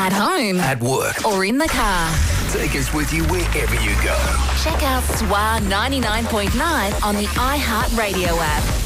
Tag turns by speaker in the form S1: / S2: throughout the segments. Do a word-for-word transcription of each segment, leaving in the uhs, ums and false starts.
S1: At home.
S2: At work.
S1: Or in the car.
S2: Take us with you wherever you go.
S1: Check out S W A ninety-nine point nine on the iHeartRadio app.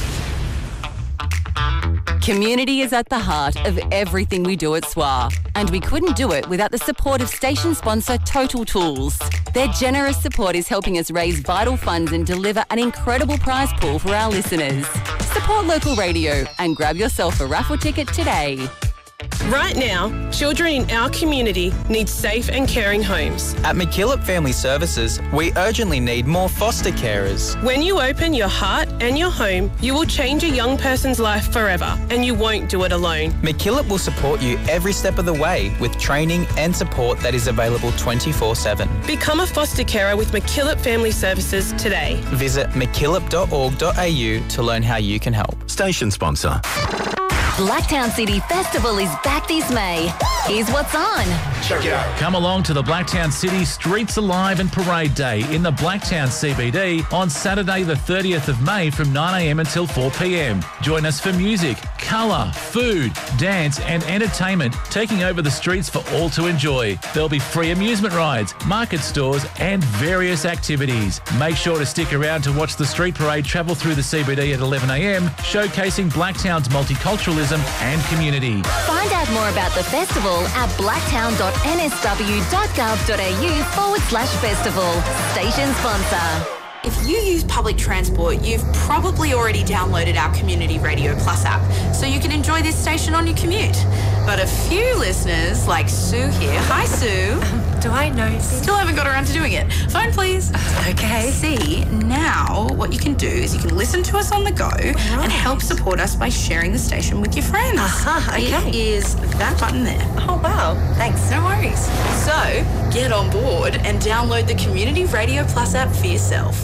S3: Community is at the heart of everything we do at S W A, and we couldn't do it without the support of station sponsor Total Tools. Their generous support is helping us raise vital funds and deliver an incredible prize pool for our listeners. Support local radio and grab yourself a raffle ticket today.
S4: Right now, children in our community need safe and caring homes.
S5: At McKillop Family Services, we urgently need more foster carers.
S4: When you open your heart and your home, you will change a young person's life forever, and you won't do it alone.
S5: McKillop will support you every step of the way with training and support that is available twenty-four seven.
S4: Become a foster carer with McKillop Family Services today.
S5: Visit mckillop dot org dot a u to learn how you can help.
S2: Station sponsor.
S1: Blacktown City Festival is back this May. Here's what's on.
S2: Check it out.
S6: Come along to the Blacktown City Streets Alive and Parade Day in the Blacktown C B D on Saturday the thirtieth of May from nine a m until four p m. Join us for music, colour, food, dance and entertainment taking over the streets for all to enjoy. There'll be free amusement rides, market stores and various activities. Make sure to stick around to watch the street parade travel through the C B D at eleven a m, showcasing Blacktown's multiculturalism and community.
S1: Find out more about the festival at blacktown dot n s w dot gov dot a u forward slash festival. Station sponsor.
S7: If you use public transport, you've probably already downloaded our Community Radio Plus app, so you can enjoy this station on your commute. But a few listeners, like Sue here, hi Sue.
S8: Um, do I know?
S7: Still haven't got around to doing it. Phone please.
S8: Okay.
S7: See, now what you can do is you can listen to us on the go right. and help support us by sharing the station with your friends.
S8: Aha, okay.
S7: It is that button there.
S8: Oh wow, thanks.
S7: No worries. So, get on board and download the Community Radio Plus app for yourself.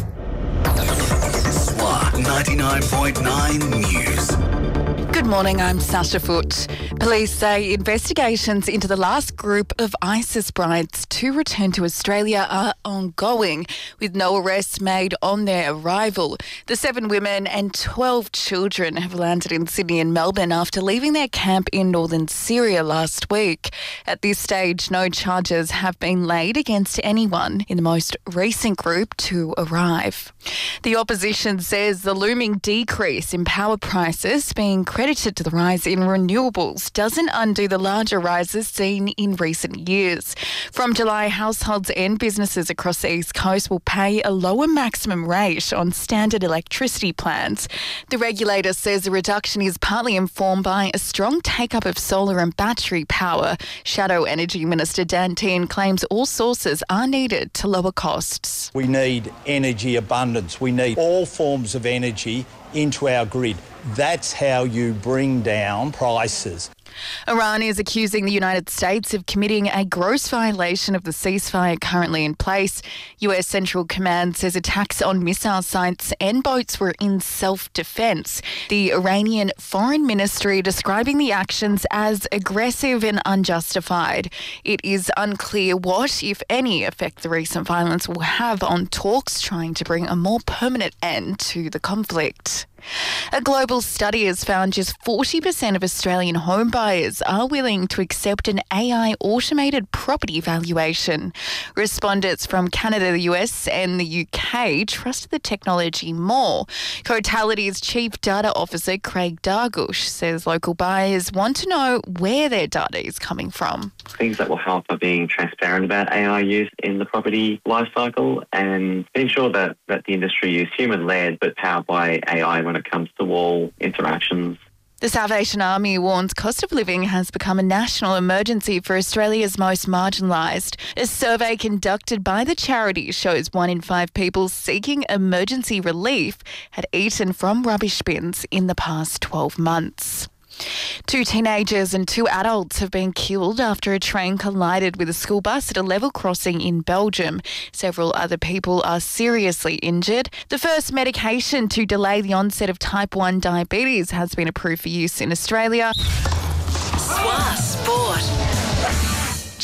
S2: S W A ninety-nine point nine News.
S9: Good morning, I'm Sasha Foote. Police say investigations into the last group of ISIS brides to return to Australia are ongoing, with no arrests made on their arrival. The seven women and twelve children have landed in Sydney and Melbourne after leaving their camp in northern Syria last week. At this stage, no charges have been laid against anyone in the most recent group to arrive. The opposition says the looming decrease in power prices being credited to the rise in renewables doesn't undo the larger rises seen in recent years. From July, households and businesses across the East Coast will pay a lower maximum rate on standard electricity plans. The regulator says the reduction is partly informed by a strong take-up of solar and battery power. Shadow Energy Minister Dan Tehan claims all sources are needed to lower costs.
S10: We need energy abundance. We need all forms of energy into our grid. That's how you bring down prices.
S9: Iran is accusing the United States of committing a gross violation of the ceasefire currently in place. U S Central Command says attacks on missile sites and boats were in self-defense. The Iranian Foreign Ministry describing the actions as aggressive and unjustified. It is unclear what, if any, effect the recent violence will have on talks trying to bring a more permanent end to the conflict. A global study has found just forty percent of Australian home buyers are willing to accept an A I automated property valuation. Respondents from Canada, the U S and the U K trusted the technology more. Cotality's Chief Data Officer Craig Dargush says local buyers want to know where their data is coming from.
S11: Things that will help are being transparent about A I use in the property lifecycle and ensure that, that the industry is human-led but powered by A I when it comes to all interactions.
S9: The Salvation Army warns cost of living has become a national emergency for Australia's most marginalised. A survey conducted by the charity shows one in five people seeking emergency relief had eaten from rubbish bins in the past twelve months. Two teenagers and two adults have been killed after a train collided with a school bus at a level crossing in Belgium. Several other people are seriously injured. The first medication to delay the onset of type one diabetes has been approved for use in Australia.
S1: S W A Sport.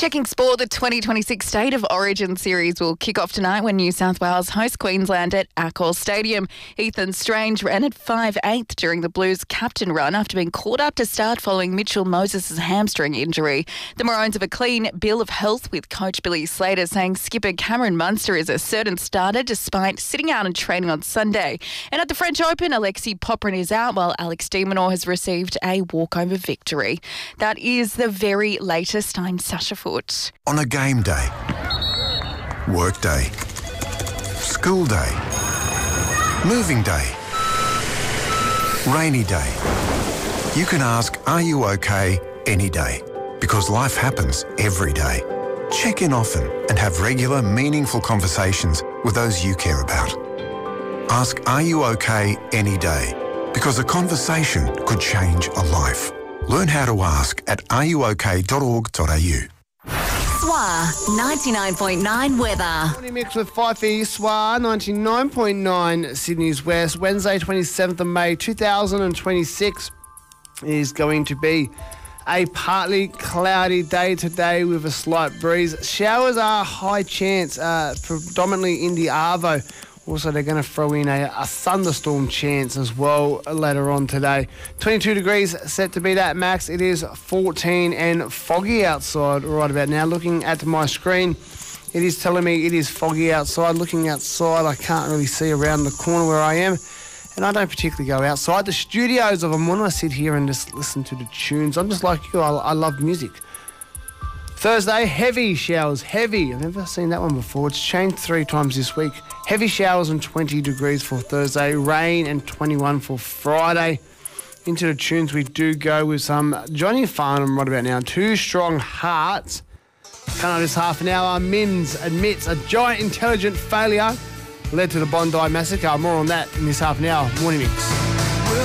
S9: Checking sport, the twenty twenty-six State of Origin series will kick off tonight when New South Wales host Queensland at Accor Stadium. Ethan Strange ran at five eighth during the Blues captain run after being called up to start following Mitchell Moses' hamstring injury. The Maroons have a clean bill of health, with coach Billy Slater saying skipper Cameron Munster is a certain starter despite sitting out and training on Sunday. And at the French Open, Alexei Poprin is out while Alex de Minaur has received a walkover victory. That is the very latest. I'm Sasha Foot.
S12: On a game day, work day, school day, moving day, rainy day, you can ask, are you okay any day? Because life happens every day. Check in often and have regular, meaningful conversations with those you care about. Ask, are you okay any day? Because a conversation could change a life. Learn how to ask at are you okay dot org dot a u.
S1: S W A ninety-nine point nine weather.
S13: Morning mix with Fifey, S W A ninety-nine point nine Sydney's West. Wednesday, twenty-seventh of May, two thousand twenty-six is going to be a partly cloudy day today with a slight breeze. Showers are high chance, uh, predominantly in the Arvo. Also, they're going to throw in a, a thunderstorm chance as well later on today. twenty-two degrees set to be that max. It is fourteen and foggy outside right about now. Looking at my screen, it is telling me it is foggy outside. Looking outside, I can't really see around the corner where I am. And I don't particularly go outside the studios of them when I sit here and just listen to the tunes. I'm just like you, I, I love music. Thursday, heavy showers, heavy. I've never seen that one before. It's changed three times this week. Heavy showers and twenty degrees for Thursday. Rain and twenty-one for Friday. Into the tunes we do go with some Johnny Farnham right about now. Two Strong Hearts. Coming up this half an hour, Mims admits a giant intelligent failure led to the Bondi Massacre. More on that in this half an hour. Morning Mix.